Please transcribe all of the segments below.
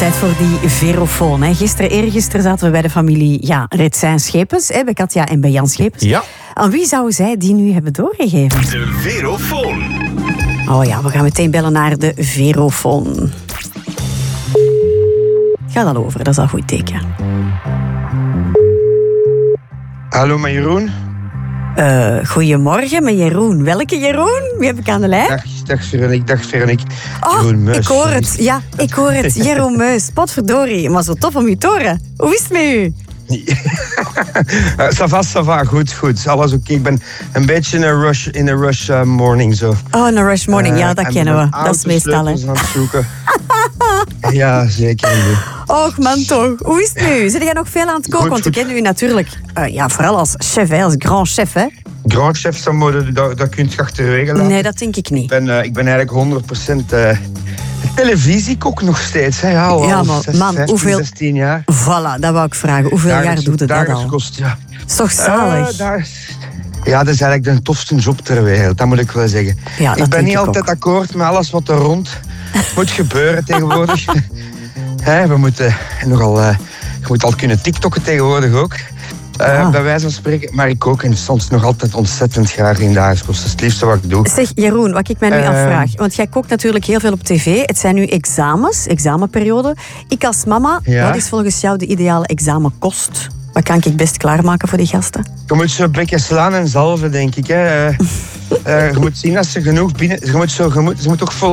Tijd voor die verofoon. Eergisteren zaten we bij de familie Ritsijn Schepens, bij Katja en bij Jan Schepens. Ja. Aan wie zouden zij die nu hebben doorgegeven? De verofoon. Oh ja, we gaan meteen bellen naar de verofoon. Gaat al over, dat is al een goed teken. Hallo, met Jeroen. Goedemorgen, met Jeroen. Welke Jeroen? Wie heb ik aan de lijn? Dag Veronique. Oh, Jeroen Meus. ik hoor het. Ja, ik hoor het. Jeroen Meus. Potverdorie. Maar zo tof om u te horen. Hoe is het met u? Ça va, goed. Alles oké. Ik ben een beetje in een rush morning zo. Oh, een rush morning. Ja, dat kennen we. Dat is meestal, hè. aan het zoeken. Ja, zeker. Och, man, toch. Hoe is het nu? Zit jij nog veel aan het koken? Want ik ken u natuurlijk vooral als chef, als grand chef, hè? Grand chef, dat kun je achterwege laten. Nee, dat denk ik niet. Ik ben eigenlijk 100% televisiekok nog steeds. Hè. Ja, maar man, 15, hoeveel... 16 jaar. Voilà, dat wou ik vragen. Hoeveel jaar doet het dat al? Kost, ja. Is toch zalig? Dat is eigenlijk de tofste job ter wereld, dat moet ik wel zeggen. Ja, ik ben niet altijd ook akkoord met alles wat er rond moet gebeuren tegenwoordig. We moeten je moet al kunnen TikTokken tegenwoordig ook. Bij wijze van spreken. Maar ik kook en soms nog altijd ontzettend graag in de huiskost. Dat is het liefste wat ik doe. Zeg Jeroen, wat ik mij nu afvraag. Want jij kookt natuurlijk heel veel op tv. Het zijn nu examenperiode. Ik als mama, wat is volgens jou de ideale examenkost? Wat kan ik best klaarmaken voor die gasten? Je moet zo een beetje slaan en zalven, denk ik. Hè. Je moet zien dat ze genoeg binnen... Ze moet toch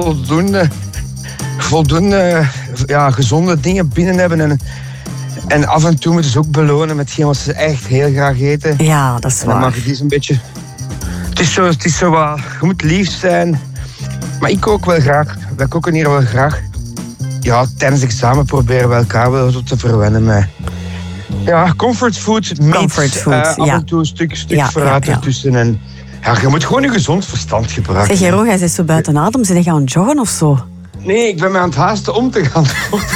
voldoende gezonde dingen binnen hebben. En af en toe moeten ze ook belonen met wat ze echt heel graag eten. Ja, dat is waar. Dan mag het eens een beetje... Het is zo wat... Je moet lief zijn. Maar ik kook wel graag. Wij koken hier wel graag. Ja, tijdens het examen proberen we elkaar wel zo te verwennen met... Ja, comfortfood. Af en toe een stuk vooruit ertussen. En je moet gewoon je gezond verstand gebruiken. Zeg Jeroen, jij zit zo buiten adem. Zijn jij aan het joggen of zo? Nee, ik ben me aan het haasten om te gaan.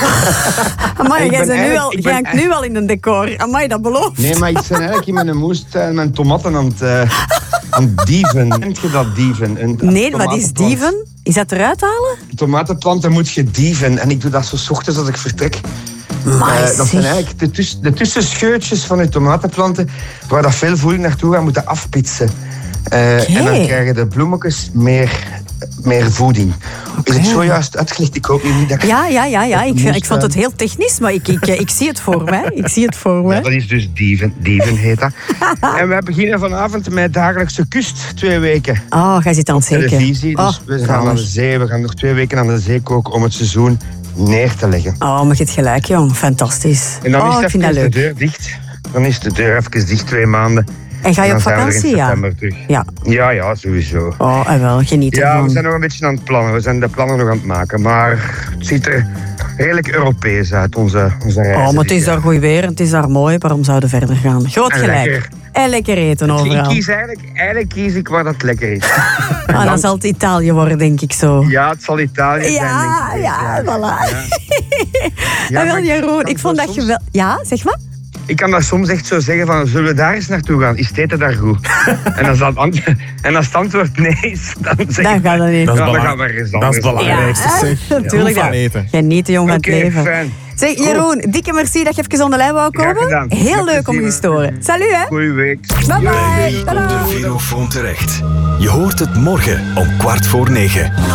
Amai, jij hangt nu al in een decor. Amai, dat belooft. Nee, maar ik ben eigenlijk in mijn moestuin mijn tomaten aan het dieven. Kent je dat dieven? Nee, wat is dieven? Is dat eruit halen? Tomatenplanten moet je dieven. En ik doe dat zo 's ochtends als ik vertrek. Dat zijn eigenlijk de tussenscheutjes van je tomatenplanten waar dat veel voeding naartoe gaat moeten afpitsen. En dan krijgen de bloemetjes meer voeding. Is het zo juist uitgelegd? Ik hoop niet dat... Ja. Ik vond het heel technisch, maar ik zie het voor mij. Ja, dat is dus dieven heet dat. En wij beginnen vanavond met dagelijkse kust 2 weken. Oh, jij zit aan het zeker. Televisie, dus we gaan aan de zee. We gaan nog 2 weken aan de zee koken om het seizoen neer te leggen. Oh, maar je hebt gelijk, jong. Fantastisch. En dan is ik vind dat de leuk. deur dicht. Dan is de deur even dicht 2 maanden. En ga je op vakantie? Ja, sowieso. Oh, en wel, geniet ervan. Ja, we zijn nog een beetje aan het plannen. We zijn de plannen nog aan het maken. Maar het ziet er redelijk Europees uit, onze reis. Oh, maar het is daar goed weer. Het is daar mooi. Waarom zouden we verder gaan? Groot gelijk. Lekker. En lekker eten overal. Eigenlijk kies ik waar dat lekker is. Dan zal het Italië worden, denk ik zo. Ja, het zal Italië zijn, denk ik. Ja, voilà. En wel, Jeroen, ik vond dat je wel... Ja, zeg maar. Ik kan dat soms echt zo zeggen van, zullen we daar eens naartoe gaan? Is het eten daar goed? En als het antwoord nee is, dan zeg ik... Dan gaat dat niet. Dan gaan we ergens anders. Dat is het belangrijkste, zeg. Natuurlijk. Van eten. Genieten, jong, aan het leven. Fijn. Zeg, Jeroen, dikke merci dat je even onder de lijn wou komen. Heel leuk om je te storen. Salut, hè. Goeie week. Bye bye. Bij wie komt de verofoon terecht? Je hoort het morgen om 9:15.